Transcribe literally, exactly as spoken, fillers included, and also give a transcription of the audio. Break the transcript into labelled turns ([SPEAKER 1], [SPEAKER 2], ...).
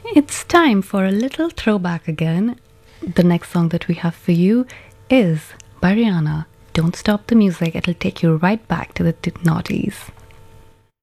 [SPEAKER 1] It's time for a little throwback again. The next song that we have for you is by Rihanna. Don't stop the music, it'll take you right back to the noughties.